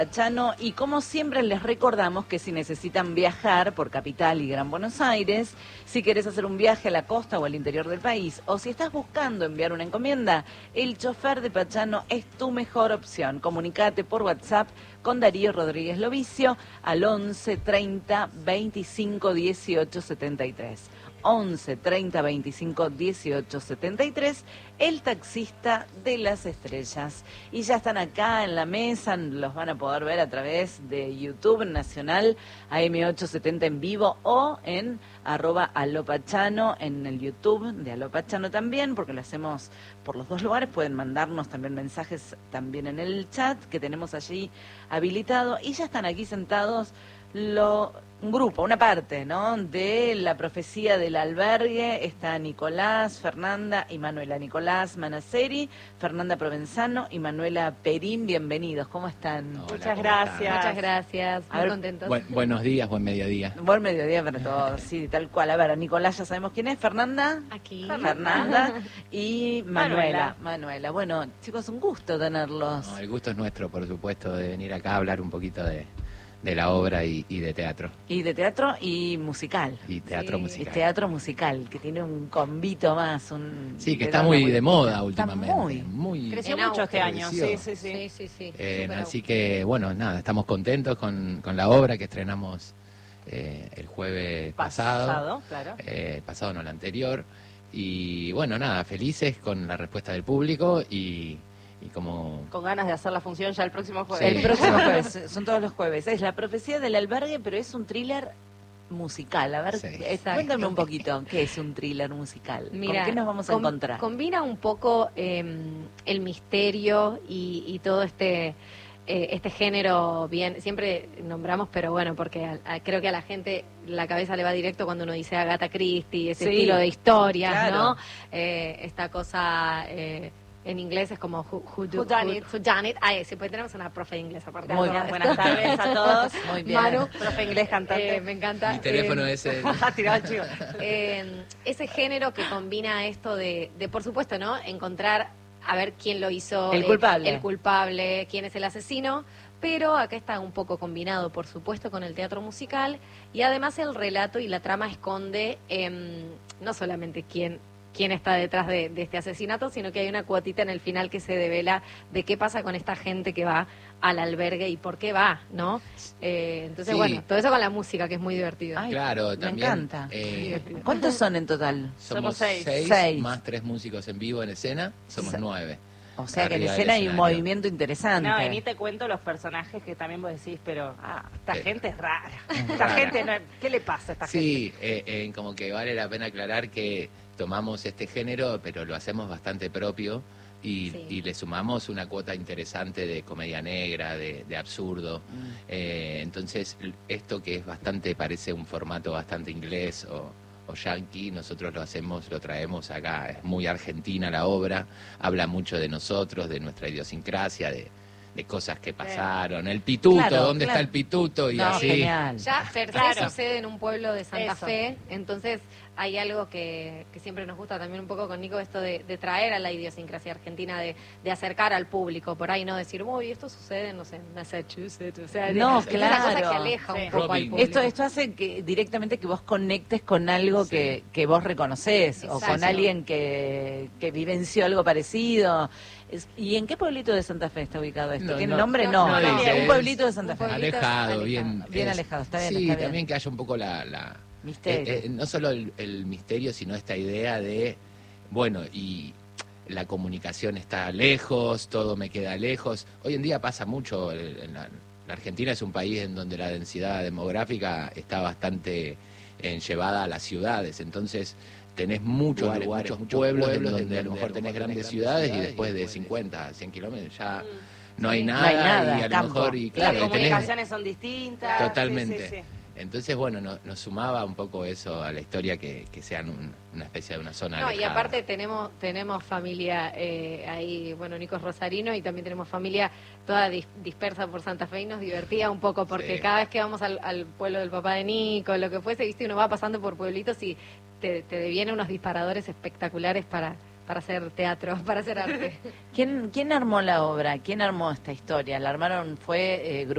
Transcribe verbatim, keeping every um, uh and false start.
Chano, y como siempre les recordamos que si necesitan viajar por Capital y Gran Buenos Aires, si querés hacer un viaje a la costa o al interior del país, o si estás buscando enviar una encomienda, el chofer de Pachano es tu mejor opción. Comunicate por WhatsApp con Darío Rodríguez Lovicio al once treinta veinticinco dieciocho setenta y tres. once treinta veinticinco dieciocho setenta y tres, el taxista de las estrellas. Y ya están acá en la mesa, los van a poder ver a través de YouTube Nacional, A M ochocientos setenta en vivo, o en arroba alopachano en el YouTube de Alopachano también, porque lo hacemos por los dos lugares. Pueden mandarnos también mensajes también en el chat que tenemos allí habilitado. Y ya están aquí sentados Lo, un grupo, una parte, ¿no?, de la profecía del albergue. Está Nicolás, Fernanda y Manuela. Nicolás Manaceri, Fernanda Provenzano y Manuela Perín. Bienvenidos, ¿cómo están? Hola, Muchas ¿cómo gracias. están? Muchas gracias, muy ver, contentos. Bu buenos días, buen mediodía. Buen mediodía para todos, sí, tal cual. A ver, a Nicolás ya sabemos quién es. Fernanda. Aquí. Fernanda y Manuela. Manuela. Manuela. Bueno, chicos, un gusto tenerlos. No, el gusto es nuestro, por supuesto, de venir acá a hablar un poquito de, de la obra y, y de teatro. Y de teatro y musical. Y teatro Sí. musical. Y teatro musical, que tiene un convito más. Un, Sí, que le está da muy una de vueltita. moda Está últimamente. muy. muy Creció En mucho auge. este año, sí, Creció. sí, sí. Sí, sí, sí. Eh, Súper así que, bueno, nada, estamos contentos con, con la obra que estrenamos eh, el jueves pasado. Pasado, claro. Eh, pasado, no, el anterior. Y, bueno, nada, felices con la respuesta del público y, y como... Con ganas de hacer la función ya el próximo jueves. Sí. El próximo jueves, son todos los jueves. Es La profecía del albergue, pero es un thriller musical. A ver, Sí. eh, Exacto. cuéntame un poquito, ¿qué es un thriller musical? Mira, ¿Con qué nos vamos a com- encontrar? Combina un poco eh, el misterio y, y todo este eh, este género, bien, siempre nombramos, pero bueno, porque a- a- creo que a la gente la cabeza le va directo cuando uno dice Agatha Christie, ese Sí, estilo de historias, claro. ¿no? Eh, esta cosa... Eh, en inglés es como who, who, do- Who done who- it. who done it. Ah, sí, pues tenemos una profe de inglés aparte. Muy Algo bien. más. Buenas tardes a todos. Muy bien. Manu, Profe inglés cantante. eh, me encanta. Mi teléfono Eh, es el... Tirado el chivo. eh, ese género que combina esto de, de, por supuesto, ¿no? Encontrar a ver quién lo hizo. El eh, culpable. el culpable, quién es el asesino. Pero acá está un poco combinado, por supuesto, con el teatro musical. Y además el relato y la trama esconde eh, no solamente quién quién está detrás de, de este asesinato, sino que hay una cuotita en el final que se devela de qué pasa con esta gente que va al albergue y por qué va, ¿no? Eh, entonces, Sí. bueno, todo eso con la música, que es muy divertido. Ay, Claro, me también. encanta. eh, ¿Cuántos son en total? somos Somos seis. seis, Seis. más tres músicos en vivo en escena, somos Se- nueve. O sea que en Arriba del escena hay un escenario. movimiento interesante. No, y ni te cuento los personajes que también vos decís, pero ah, esta Eh, gente es rara. Esta rara. gente, no, ¿qué le pasa a esta gente? Sí, eh, eh, como que vale la pena aclarar que tomamos este género, pero lo hacemos bastante propio y, Sí. y le sumamos una cuota interesante de comedia negra, de, de absurdo. Mm. Eh, entonces, l- esto que es bastante, parece un formato bastante inglés o, o yankee, nosotros lo hacemos, lo traemos acá. Es muy argentina la obra, habla mucho de nosotros, de nuestra idiosincrasia, de, de cosas que pasaron. El pituto, Claro, ¿dónde claro. está el pituto? Y No, así. genial. Ya per se Claro. sucede en un pueblo de Santa Eso. Fe, entonces hay algo que, que siempre nos gusta también un poco con Nico, esto de, de traer a la idiosincrasia argentina, de, de acercar al público, por ahí no decir, uy, esto sucede, no sé, en Massachusetts, o sea, No, es una cosa claro. que aleja Sí. un poco al Robin. público. Esto, esto hace que directamente que vos conectes con algo Sí. que, que vos reconocés o Exacto. con alguien que, que vivenció algo parecido. Es- ¿Y en qué pueblito de Santa Fe está ubicado esto? No, ¿Tiene no, nombre? no, No, no, no, dice, un es pueblito de Santa un Fe. pueblito Alejado, alejado. bien. Bien es- alejado, está bien, Sí, está bien. también que haya un poco la... la Misterio. eh, eh, no solo el, el misterio, sino esta idea de, bueno, y la comunicación está lejos, todo me queda lejos. Hoy en día pasa mucho, el- en la, la Argentina es un país en donde la densidad demográfica está bastante eh, llevada a las ciudades, entonces tenés muchos Lugares, lugares, muchos muchos pueblos, pueblos en donde donde a lo mejor tenés grandes ciudades y después de cincuenta, cien kilómetros ya no hay Sí. nada, No hay nada, y a lo campo. mejor, y Y las claro, y tenés- comunicaciones son distintas. sí, Totalmente. sí, sí. entonces, bueno, no- nos sumaba un poco eso a la historia, que, que sean un- una especie de una zona No, y alejada. aparte tenemos tenemos familia eh, ahí, bueno, Nico es rosarino y también tenemos familia toda dis- dispersa por Santa Fe y nos divertía un poco porque Sí. cada vez que vamos al, al pueblo del papá de Nico, lo que fuese, viste, uno va pasando por pueblitos y te, te devienen unos disparadores espectaculares para, para hacer teatro, para hacer arte. ¿Quién, ¿Quién armó la obra? ¿Quién armó esta historia? ¿La armaron? ¿Fue eh, grupo?